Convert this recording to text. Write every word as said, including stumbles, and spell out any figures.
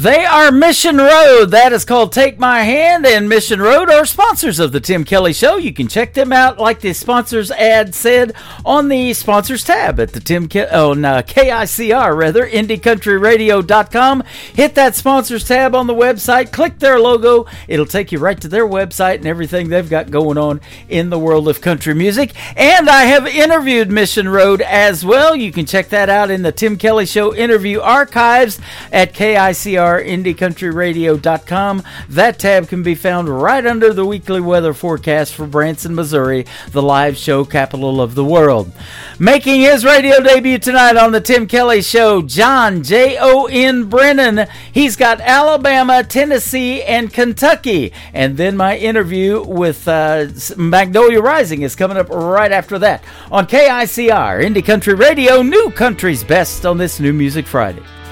They are Mission Road. That is called Take My Hand, and Mission Road are sponsors of the Tim Kelly Show. You can check them out, like the sponsors ad said, on the sponsors tab at the Tim Ke- on uh, K I C R, rather, indie country radio dot com. Hit that sponsors tab on the website, click their logo. It'll take you right to their website and everything they've got going on in the world of country music. And I have interviewed Mission Road as well. You can check that out in the Tim Kelly Show interview archives at K I C R indie country radio dot com. That tab can be found right under the weekly weather forecast for Branson, Missouri, the live show capital of the world. Making his radio debut tonight on the Tim Kelly Show, John J O N Brennan. He's got Alabama, Tennessee, and Kentucky. And then my interview with uh, Magnolia Rising is coming up right after that on K I C R Indie Country Radio, New Country's Best on this New Music Friday.